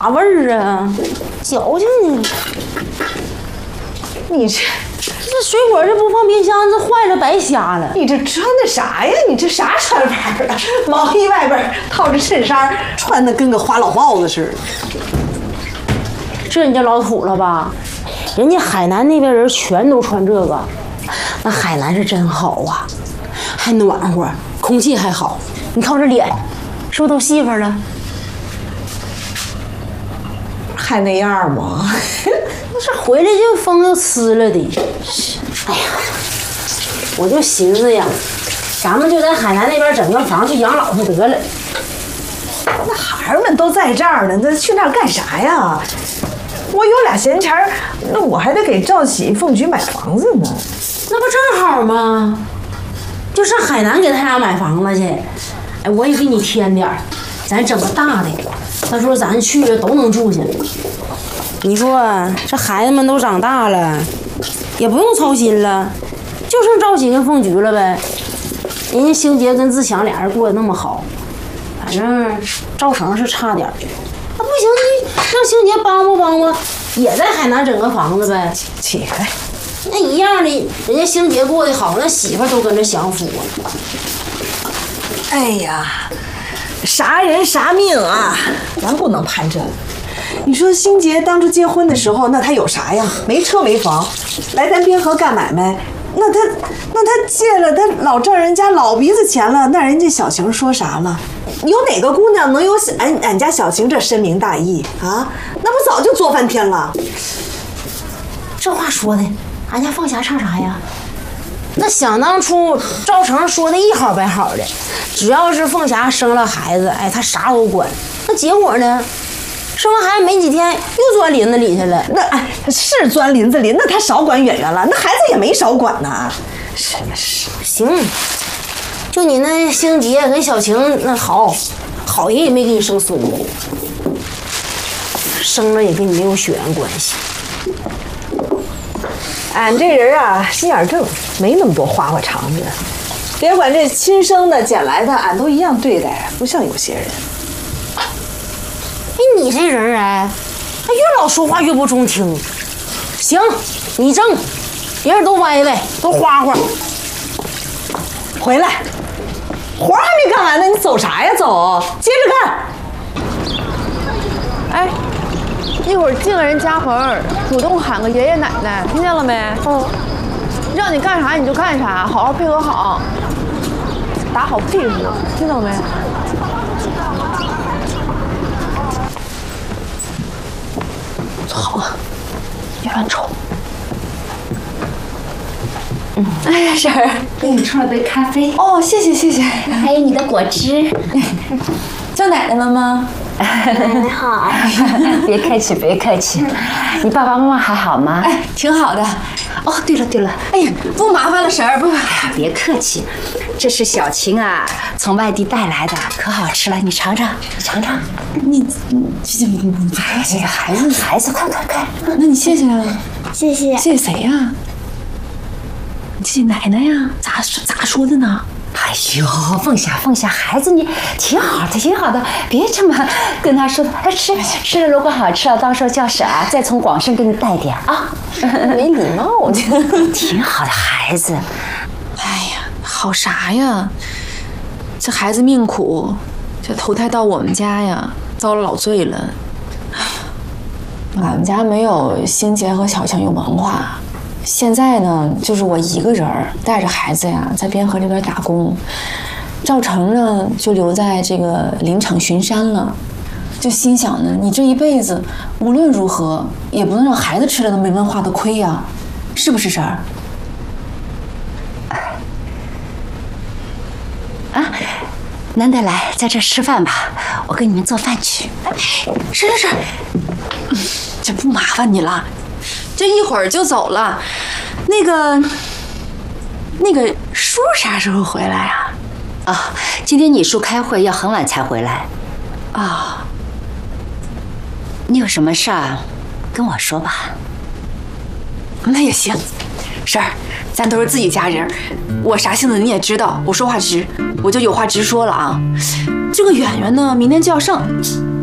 啥味儿啊？矫情呢！ 你这水果这不放冰箱，这坏了白瞎了。 你这穿的啥呀？你这啥穿法啊？毛衣外边套着衬衫，穿的跟个花老帽子似的。 这人家老土了吧？人家海南那边人全都穿这个，那海南是真好啊，还暖和，空气还好。你看我这脸，是不是都细发了？ 还那样吗？ 那是回来就风又呲了的。哎呀，我就寻思呀，咱们就在海南那边整个房去养老就得了。 那孩儿们都在这儿呢，那去那儿干啥呀？我有俩闲钱儿，那我还得给赵喜、凤菊买房子呢。 那不正好吗？就上海南给他俩买房子去。哎，我也给你添点儿，咱整个大的，到时候咱去了都能住下。你说这孩子们都长大了，也不用操心了，就剩赵喜跟凤菊了呗。人家星杰跟自强俩人过得那么好，反正赵成是差点儿。那不行，你让星杰帮帮，也在海南整个房子呗。 起来， 那一样的，人家星杰过得好，那媳妇都跟着享福啊。 哎呀，啥人啥命啊，咱不能攀这个。你说星杰当初结婚的时候，那他有啥呀？没车没房，来咱边河干买卖，那他借了他老丈人家老鼻子钱了，那人家小晴说啥了？有哪个姑娘能有俺家小晴这深明大义啊？那不早就做翻天了？ 这话说的，俺家凤霞唱啥呀？那想当初赵成说的一好百好的，只要是凤霞生了孩子，哎，他啥都管。那结果呢？生完孩子没几天又钻林子里去了。 那哎，是钻林子里，那他少管远远了，那孩子也没少管呢。是。 行，就你那星杰跟小晴那好人也没给你生孙子，生了也跟你没有血缘关系。 俺这人啊，心眼正，没那么多花花肠子。别管这亲生的、捡来的，俺都一样对待，不像有些人。 哎，你这人哎，越老说话越不中听。行，你正，别人都歪歪，都花花。 回来，活还没干完呢，你走啥呀？走，接着干。 哎，一会儿进了人家门，主动喊个爷爷奶奶，听见了没？让你干啥你就干啥，好好配合好，打好屁股，听到没？ 好啊，别乱瞅。 哎呀，婶儿，给你冲了杯咖啡。 哦，谢谢。 还有你的果汁。 叫奶奶了吗？ 你好。别客气。你爸爸妈妈还好吗？ 哎，挺好的。 哦，对了， 哎呀，不麻烦了，婶儿，不。 别客气，这是小晴啊，从外地带来的，可好吃了，你尝尝。 你谢谢孩子，快。那你谢谢啊。 谢谢谁呀？你谢谢奶奶呀？咋说的呢？ 哎呦，凤霞，孩子你挺好的，别这么跟他说。吃了，如果好吃了，到时候叫婶儿再从广深给你带点啊。 没礼貌， 挺好的孩子。 哎呀，好啥呀？这孩子命苦，这投胎到我们家呀，遭了老罪了。俺们家没有星杰和小强有文化。现在呢，就是我一个人带着孩子呀，在边河这边打工。赵成呢，就留在这个林场巡山了。就心想呢，你这一辈子无论如何也不能让孩子吃了那没文化的亏呀，是不是婶儿？ 啊，难得来，在这吃饭吧，我给你们做饭去。 是，这不麻烦你了。这一会儿就走了，那个叔啥时候回来啊？ 啊，今天你叔开会要很晚才回来。 啊， 你有什么事儿跟我说吧。 那也行，婶儿，咱都是自己家人，我啥性子你也知道，我说话直，我就有话直说了啊。这个圆圆呢，明天就要上，